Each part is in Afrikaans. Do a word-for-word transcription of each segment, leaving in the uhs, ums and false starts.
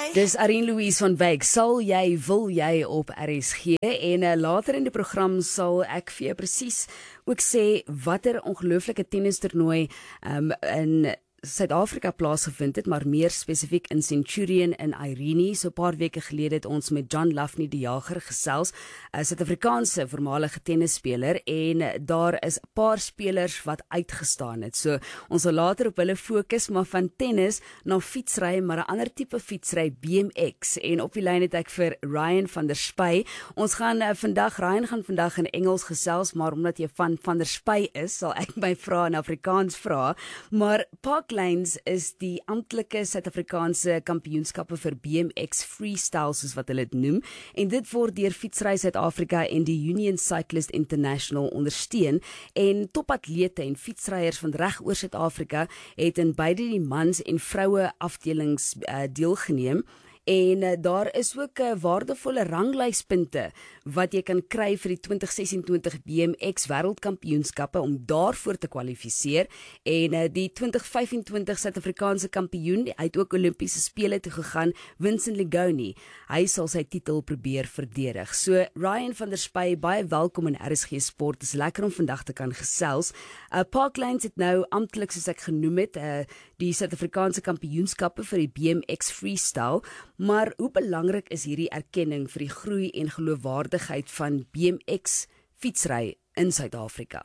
Dis Arien Louise van Wyk. Sal jy, wil jy op R S G? En uh, later in die program sal ek vir jou presies ook sê watter ongelooflike tennistoernooi um, in Suid-Afrika plaasgevind het, maar meer spesifiek in Centurion in Irene. So 'n paar weke gelede het ons met John Lafney die Jager gesels, 'n Suid-Afrikaanse voormalige tennisspeler, en daar is 'n paar spelers wat uitgestaan het. So ons sal later op hulle fokus, maar van tennis na fietsry, maar 'n ander tipe fietsry, B M X. En op die lyn het ek vir Ryan van der Spy. Ons gaan uh, vandag, Ryan gaan vandag in Engels gesels, maar omdat jy van van der Spy is, sal ek my vrae in Afrikaans vra. Maar Parklands is die amptelike Suid-Afrikaanse kampioenskappe vir B M X freestyle, soos wat hulle dit noem, en dit word deur Fietsry Suid-Afrika en die Union Cyclist International ondersteun, en topatlete en fietsryers van reg oor Suid-Afrika het in beide die mans en vroue afdelings uh, deelgeneem. En uh, daar is ook uh, waardevolle ranglyspunte wat jy kan kry vir die twintig sesentwintig B M X wêreldkampioenskappe om daarvoor te kwalifiseer. En uh, die twintig vyfentwintig Suid-Afrikaanse kampioen, hy het ook Olimpiese spele toe gegaan, Vincent Legoni. Hy sal sy titel probeer verdedig. So Ryan van der Spy, baie welkom in R S G Sport. Dit is lekker om vandag te kan gesels. Uh, Parklands het nou amptelik, soos ek genoem het, uh, die Suid-Afrikaanse kampioenskappe vir die B M X freestyle. Maar hoe belangrik is hierdie erkenning vir die groei en geloofwaardigheid van B M X fietsry in Suid-Afrika?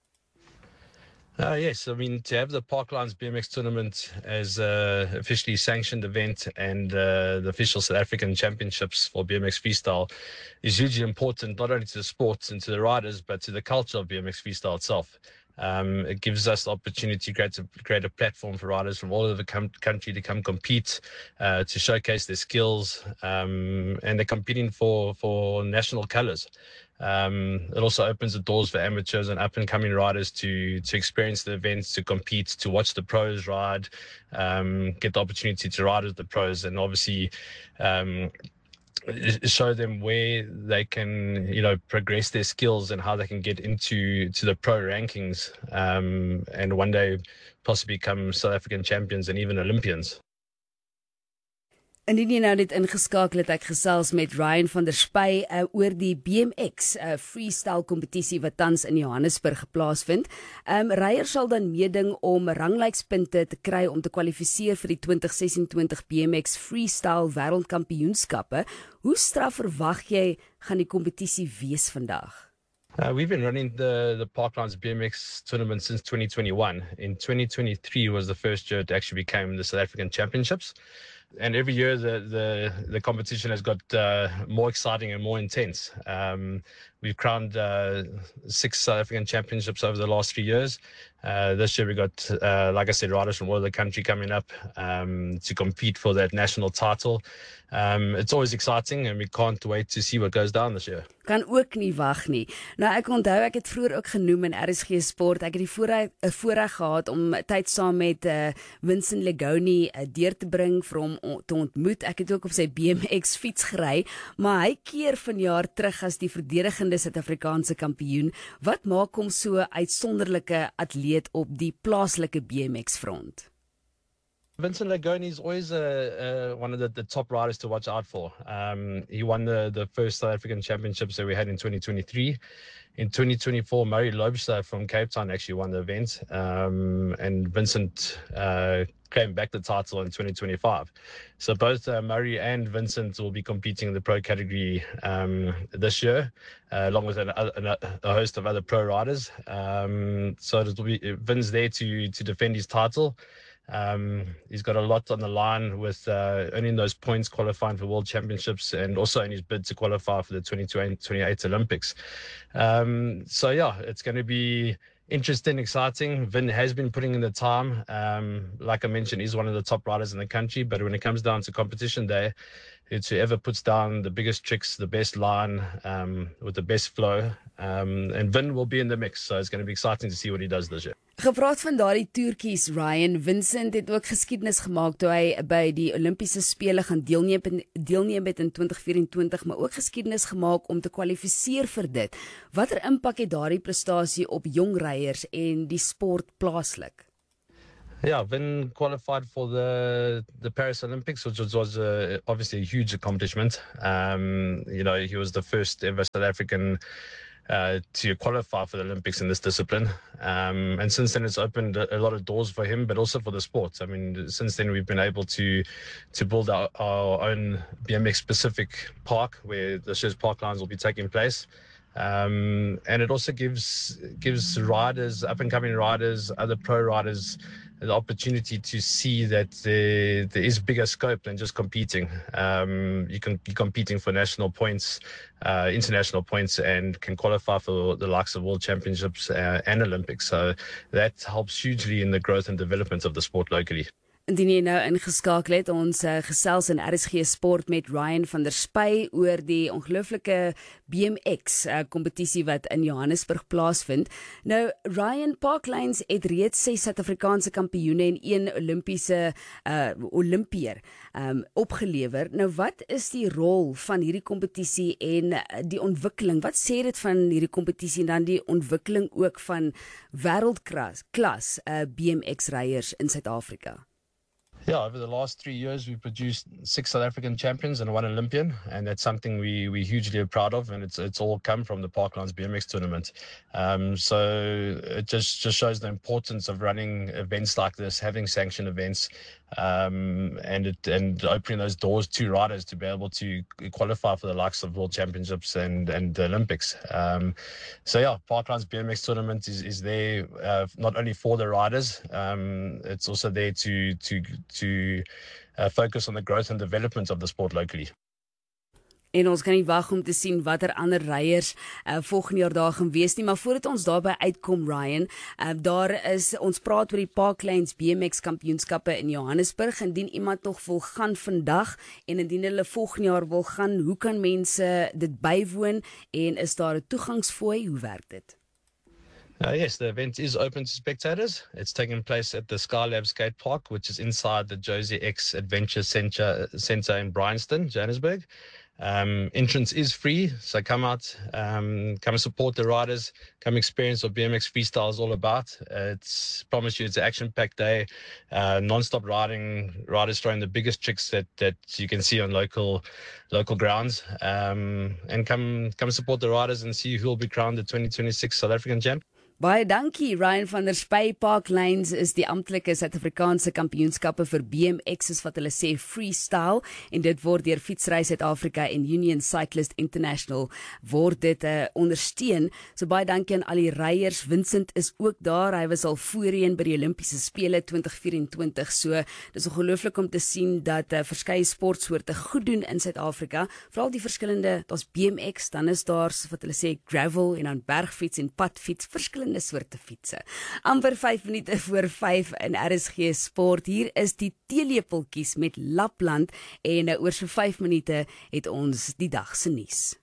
Uh, yes, I mean, to have the Parklands B M X tournament as a officially sanctioned event and uh, the official South African championships for B M X freestyle is hugely important, not only to the sports and to the riders, but to the culture of B M X freestyle itself. Um, it gives us the opportunity to create a, create a platform for riders from all over the com- country to come compete, uh, to showcase their skills, um, and they're competing for, for national colours. Um, it also opens the doors for amateurs and up-and-coming riders to to experience the events, to compete, to watch the pros ride, um, get the opportunity to ride with the pros, and obviously um, show them where they can, you know, progress their skills and how they can get into to the pro rankings, um, and one day possibly become South African champions and even Olympians. Indien jy nou net ingeskakel het, ek gesels met Ryan van der Spy uh, oor die B M X uh, freestyle kompetisie wat tans in Johannesburg plaasvind. Um, Ryers sal dan meeding om ranglykspunte te kry om te kwalifiseer vir die twintig sesentwintig B M X freestyle wêreldkampioenskappe. Hoe straf verwag jy gaan die kompetisie wees vandag? Uh, we've been running the, the Parklands B M X tournament since twenty twenty-one. In twenty twenty-three was the first year it actually became the South African Championships. And every year the, the, the competition has got uh, more exciting and more intense. Um, we've crowned uh, six South African championships over the last three years. Uh, this year we got, uh, like I said, riders from all over the country coming up um, to compete for that national title. Um, it's always exciting and we can't wait to see what goes down this year. Kan ook nie wag nie. Nou ek onthou, ek het vroeër ook genoem in R S G Sport, ek het die voorreg, uh, voorreg gehad om tyd saam met uh, Vincent Legoni uh, deur te bring vir hom on, te ontmoet. Ek het ook op sy B M X fiets gery, maar hy keer vanjaar terug as die verdedigende Suid-Afrikaanse kampioen. Wat maak hom so 'n uitsonderlike atleet op die plaaslike B M X front? Vincent Legoni is always uh, uh, one of the, the top riders to watch out for. Um, he won the, the first South African championships that we had in twenty twenty-three. In twenty twenty-four, Murray Loebster from Cape Town actually won the event. Um, and Vincent uh, claimed back the title in twenty twenty-five. So both uh, Murray and Vincent will be competing in the pro category um, this year, uh, along with an, an, a host of other pro riders. Um, so it will be Vin's there to, to defend his title. Um, he's got a lot on the line with uh, earning those points, qualifying for World Championships, and also in his bid to qualify for the twenty twenty-eight Olympics. Um, so yeah, it's going to be interesting, exciting. Vin has been putting in the time. Um, like I mentioned, he's one of the top riders in the country, but when it comes down to competition day, it's whoever puts down the biggest tricks, the best line, um, with the best flow. Um, and Vin will be in the mix, so it's going to be exciting to see what he does this year. Gepraat van daardie toertjies, Ryan, Vincent het ook geskiedenis gemaak toe hy by die Olimpiese spele gaan deelneem, deelneem het in twintig vyf-en-twintig, maar ook geskiedenis gemaak om te kwalifiseer vir dit. Watter impak het daardie prestasie op jong ryers en die sport plaaslik? Yeah, Vin qualified for the the Paris Olympics, which was, was uh, obviously a huge accomplishment. Um, you know, he was the first ever South African uh, to qualify for the Olympics in this discipline. Um, and since then, it's opened a, a lot of doors for him, but also for the sport. I mean, since then, we've been able to to build our, our own B M X specific park where the Schirs Parklines will be taking place. Um, and it also gives gives riders, up and coming riders, other pro riders, the opportunity to see that there, there is bigger scope than just competing. Um, you can be competing for national points, uh, international points, and can qualify for the likes of World Championships uh, and Olympics. So that helps hugely in the growth and development of the sport locally. Indien jy nou ingeskakel het, ons uh, gesels in R S G Sport met Ryan van der Spy oor die ongelooflike B M X uh, kompetisie wat in Johannesburg plaasvind. Nou, Ryan, Parklines het reeds ses Suid-Afrikaanse kampioene en een Olimpiese uh, Olimpier um, opgelewer. Nou, wat is die rol van hierdie kompetisie en uh, die ontwikkeling? Wat sê dit van hierdie kompetisie en dan die ontwikkeling ook van wêreldklas klas uh, B M X-ryers in Suid-Afrika? Yeah, over the last three years, we've produced six South African champions and one Olympian, and that's something we we hugely are proud of, and it's it's all come from the Parklines B M X tournament. Um, so it just just shows the importance of running events like this, having sanctioned events, um, and it and opening those doors to riders to be able to qualify for the likes of World Championships and and the Olympics. Um, so yeah, Parklines B M X tournament is is there uh, not only for the riders, um, it's also there to to to uh, focus on the growth and development of the sport locally. En ons kan nie wag om te sien watter ander ryers uh, volgende jaar daar gaan wees nie, maar voordat ons daarby uitkom, Ryan, uh, daar is, ons praat oor die Parklines B M X kampioenskappe in Johannesburg. Indien iemand nog wil gaan vandag en indien hulle volgende jaar wil gaan, hoe kan mense dit bywoon en is daar 'n toegangsfooi? Hoe werk dit? Uh, yes, the event is open to spectators. It's taking place at the Skylab Skate Park, which is inside the Josie X Adventure Center, Center in Bryanston, Johannesburg. Um, entrance is free, so come out, um, come support the riders, come experience what B M X freestyle is all about. Uh, it's promise you, it's an action-packed day, uh, non-stop riding, riders throwing the biggest tricks that that you can see on local local grounds, um, and come come support the riders and see who will be crowned the twenty twenty-six South African champion. Baie dankie, Ryan van der Spy. Parklines is die amptelike Suid-Afrikaanse kampioenskappe vir B M X, soos wat hulle sê, freestyle, en dit word deur Fietsry Suid-Afrika en Union Cyclist International word dit uh, ondersteun. So baie dankie aan al die ryers. Vincent is ook daar. Hy was al voorheen by die Olimpiese Spele twenty twenty-four. So dis ongelooflik om te sien dat uh, verskeie sportsoorte goed doen in Suid-Afrika. Veral die verskillende, daar's B M X, dan is daar wat hulle sê gravel en dan bergfiets en padfiets, verskillende soorte fietsse. Amper vyf minute voor vyf in R S G Sport. Hier is die teelepeltjies met Lapland en oor so vyf minute het ons die dag se nuus.